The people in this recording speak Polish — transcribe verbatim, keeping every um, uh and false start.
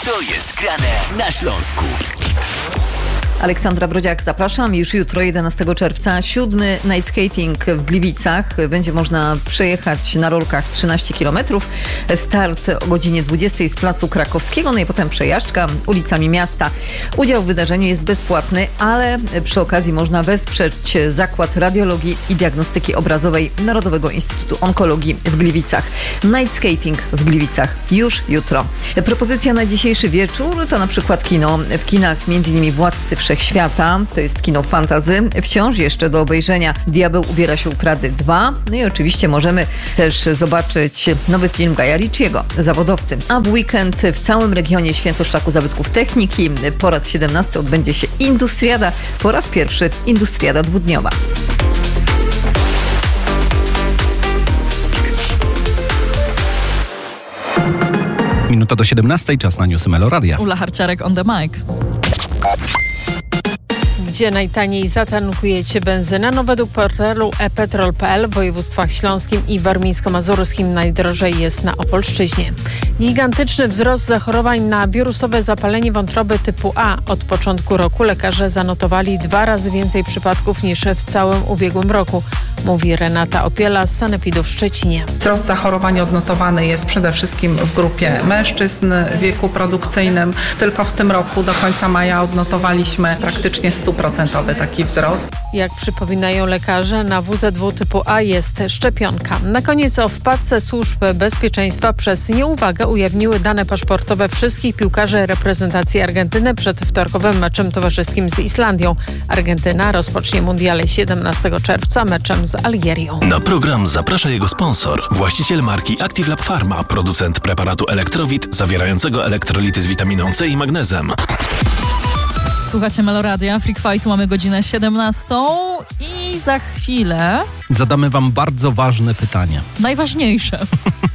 Co jest grane na Śląsku? Aleksandra Brodziak, zapraszam. Już jutro, jedenastego czerwca, siódmy night skating w Gliwicach. Będzie można przejechać na rolkach trzynaście kilometrów. Start o godzinie dwudziestej z Placu Krakowskiego, no i potem przejażdżka ulicami miasta. Udział w wydarzeniu jest bezpłatny, ale przy okazji można wesprzeć Zakład Radiologii i Diagnostyki Obrazowej Narodowego Instytutu Onkologii w Gliwicach. Night skating w Gliwicach już jutro. Propozycja na dzisiejszy wieczór to na przykład kino. W kinach m.in. Władcy Wszechświata, to jest kino fantasy. Wciąż jeszcze do obejrzenia Diabeł ubiera się u Prady dwa. No i oczywiście możemy też zobaczyć nowy film Gaja Ritchiego, Zawodowcy. A w weekend w całym regionie Świętoszlaku Zabytków Techniki po raz siedemnasty odbędzie się Industriada. Po raz pierwszy Industriada dwudniowa. Minuta do siedemnastej, czas na newsy Melo Radia. Ula Harciarek on the mic. Gdzie najtaniej zatankujecie benzynę? No według portalu e petrol kropka p l w województwach śląskim i warmińsko-mazurskim najdrożej jest na Opolszczyźnie. Gigantyczny wzrost zachorowań na wirusowe zapalenie wątroby typu A. Od początku roku lekarze zanotowali dwa razy więcej przypadków niż w całym ubiegłym roku, mówi Renata Opiela z Sanepidu w Szczecinie. Wzrost zachorowań odnotowany jest przede wszystkim w grupie mężczyzn w wieku produkcyjnym. Tylko w tym roku do końca maja odnotowaliśmy praktycznie stuprocentowy taki wzrost. Jak przypominają lekarze, na W Z W typu A jest szczepionka. Na koniec o wpadce służb bezpieczeństwa przez nieuwagę ujawniły dane paszportowe wszystkich piłkarzy reprezentacji Argentyny przed wtorkowym meczem towarzyskim z Islandią. Argentyna rozpocznie mundiale siedemnastego czerwca meczem z Algierią. Na program zaprasza jego sponsor, właściciel marki Active Lab Pharma, producent preparatu Elektrowit zawierającego elektrolity z witaminą C i magnezem. Słuchacie Meloradia, Freak Fight, mamy godzinę siedemnastą i za chwilę... Zadamy wam bardzo ważne pytanie. Najważniejsze.